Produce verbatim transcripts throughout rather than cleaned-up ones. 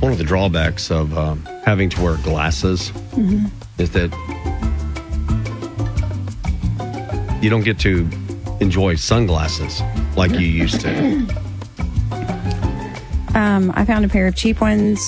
one of the drawbacks of um, having to wear glasses mm-hmm. is that you don't get to enjoy sunglasses like you used to. Um, I found a pair of cheap ones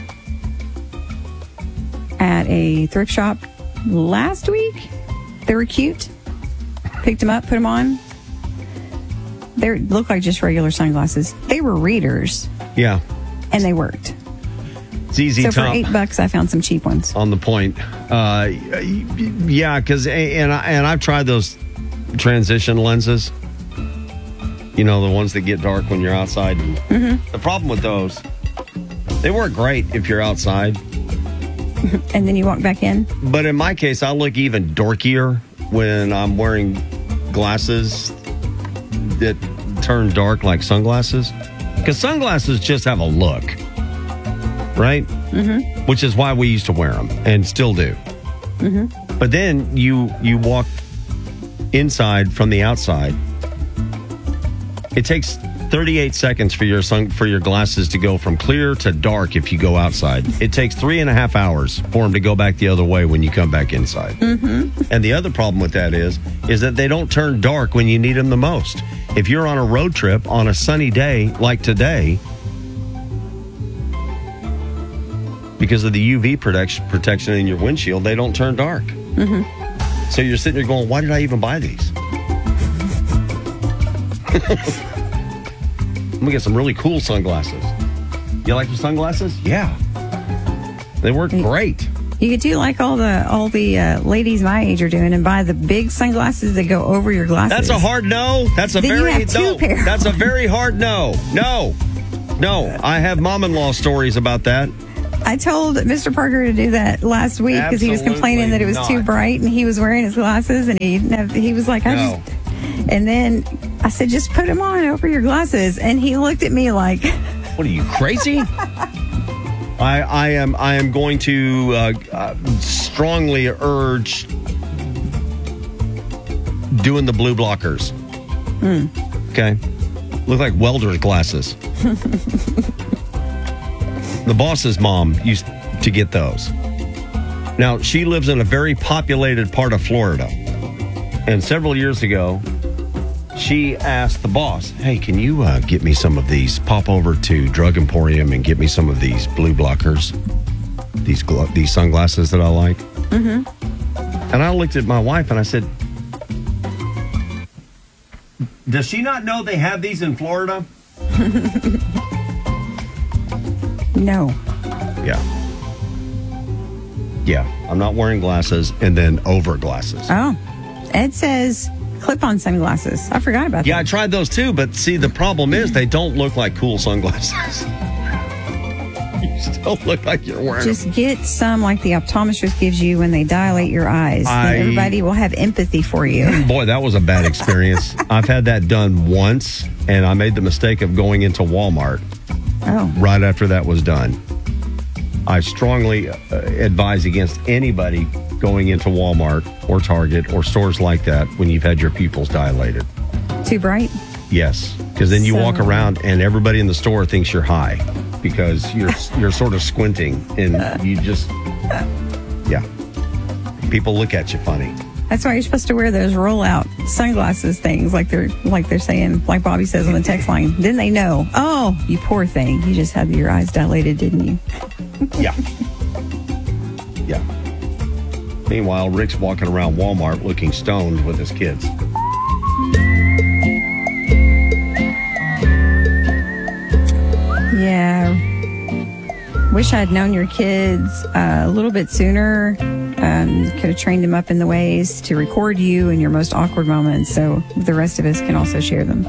at a thrift shop last week. They were cute. Picked them up, put them on. They look like just regular sunglasses. They were readers. Yeah. And they worked. Z Z so Top. for eight bucks, I found some cheap ones. On the point. Uh, yeah, because, and, I, and I've tried those transition lenses. You know, the ones that get dark when you're outside. Mm-hmm. The problem with those, they work great if you're outside. And then you walk back in. But in my case, I look even dorkier when I'm wearing glasses that turn dark like sunglasses. Because sunglasses just have a look, right? Mm-hmm. Which is why we used to wear them and still do. Mm-hmm. But then you you walk inside from the outside. It takes thirty-eight seconds for your sun, for your glasses to go from clear to dark if you go outside. It takes three and a half hours for them to go back the other way when you come back inside. Mm-hmm. And the other problem with that is, is that they don't turn dark when you need them the most. If you're on a road trip on a sunny day like today, because of the U V protection protection in your windshield, they don't turn dark. Mm-hmm. So you're sitting there going, why did I even buy these? I'm gonna get some really cool sunglasses. You like the sunglasses? Yeah. They work great. You could do like all the all the uh, ladies my age are doing and buy the big sunglasses that go over your glasses. That's a hard no. That's a then very you have two no. pairs. That's a very hard no. No. No. I have mom-in-law stories about that. I told Mister Parker to do that last week because he was complaining that it was not. too bright and he was wearing his glasses and he didn't have, he was like, I No. just. And then I said, just put them on over your glasses. And he looked at me like, what are you, crazy? I, I am I am going to uh, uh, strongly urge doing the blue blockers. Hmm. Okay. Look like welder's glasses. The boss's mom used to get those. Now, she lives in a very populated part of Florida. And several years ago, she asked the boss, hey, can you uh, get me some of these? Pop over to Drug Emporium and get me some of these blue blockers, these gl- these sunglasses that I like. Mm-hmm. And I looked at my wife and I said, does she not know they have these in Florida? no. Yeah. Yeah, I'm not wearing glasses and then over glasses. Oh, Ed says clip-on sunglasses. I forgot about Yeah, that. I tried those too, but see, the problem is they don't look like cool sunglasses. You still look like you're wearing Just them. get some like the optometrist gives you when they dilate your eyes. I- Then everybody will have empathy for you. Boy, that was a bad experience. I've had that done once, and I made the mistake of going into Walmart Oh. right after that was done. I strongly uh, advise against anybody going into Walmart or Target or stores like that when you've had your pupils dilated. Too bright? Yes, because then you So- walk around and everybody in the store thinks you're high because you're you're sort of squinting and you just, yeah. People look at you funny. That's why you're supposed to wear those roll-out sunglasses things, like they're like they're saying, like Bobby says on the text line. Then they know, oh, you poor thing, you just had your eyes dilated, didn't you? Yeah. Yeah. Meanwhile, Rick's walking around Walmart looking stoned with his kids. Yeah. Wish I'd known your kids uh, a little bit sooner. Um, could have trained them up in the ways to record you in your most awkward moments so the rest of us can also share them.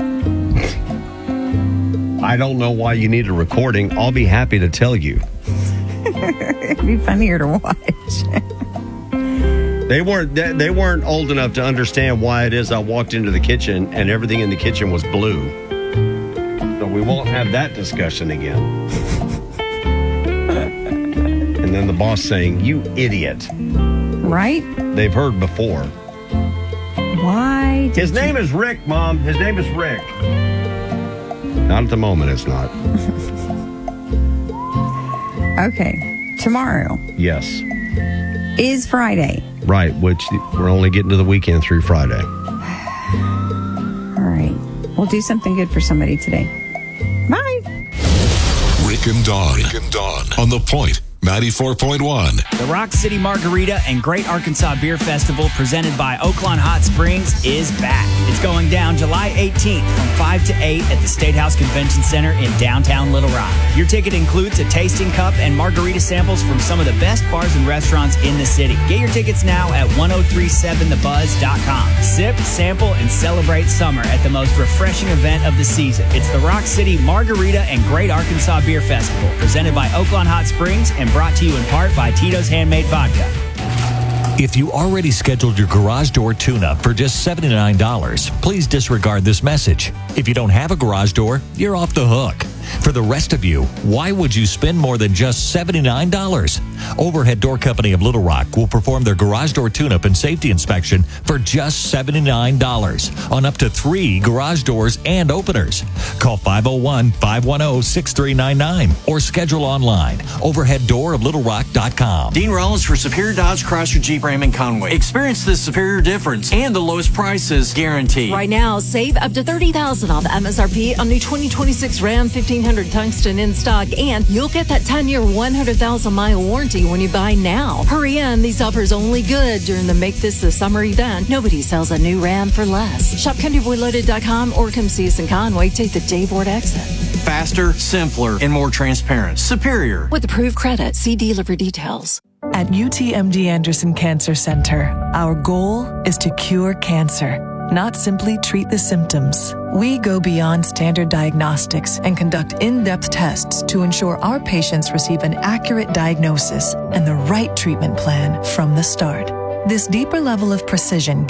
I don't know why you need a recording. I'll be happy to tell you. It'd be funnier to watch. They weren't they, they weren't old enough to understand why it is I walked into the kitchen and everything in the kitchen was blue. So we won't have that discussion again. And then the boss saying, "You idiot." Right? They've heard before. Why? His name is Rick, Mom. His name is Rick. Not at the moment, it's not. Okay. Tomorrow Yes. is Friday. Right, which we're only getting to the weekend through Friday. All right. We'll do something good for somebody today. Bye. Rick and Dawn. Rick and Dawn on The Point ninety-four point one. The Rock City Margarita and Great Arkansas Beer Festival, presented by Oaklawn Hot Springs, is back. It's going down July eighteenth from five to eight at the State House Convention Center in downtown Little Rock. Your ticket includes a tasting cup and margarita samples from some of the best bars and restaurants in the city. Get your tickets now at ten thirty-seven the buzz dot com. Sip, sample, and celebrate summer at the most refreshing event of the season. It's the Rock City Margarita and Great Arkansas Beer Festival, presented by Oaklawn Hot Springs and brought to you in part by Tito's Handmade Vodka. If you already scheduled your garage door tune-up for just seventy-nine dollars, please disregard this message. If you don't have a garage door, you're off the hook. For the rest of you, why would you spend more than just seventy-nine dollars? Overhead Door Company of Little Rock will perform their garage door tune-up and safety inspection for just seventy-nine dollars on up to three garage doors and openers. Call five oh one, five one oh, six three nine nine or schedule online, overhead door of little rock dot com. Dean Rollins for Superior Dodge Chrysler Jeep Ram in Conway. Experience the superior difference and the lowest prices guaranteed. Right now, save up to thirty thousand dollars off M S R P on the twenty twenty-six Ram fifteen hundred Tungsten in stock, and you'll get that ten-year, one hundred thousand mile warranty when you buy now. Hurry in. These offers only good during the Make This the Summer event. Nobody sells a new Ram for less. Shop country boy loaded dot com or come see us in Conway. Take the Dave Ward exit. Faster, simpler, and more transparent. Superior. With approved credit, see dealer for details. At U T M D Anderson Cancer Center, our goal is to cure cancer, not simply treat the symptoms. We go beyond standard diagnostics and conduct in-depth tests to ensure our patients receive an accurate diagnosis and the right treatment plan from the start. This deeper level of precision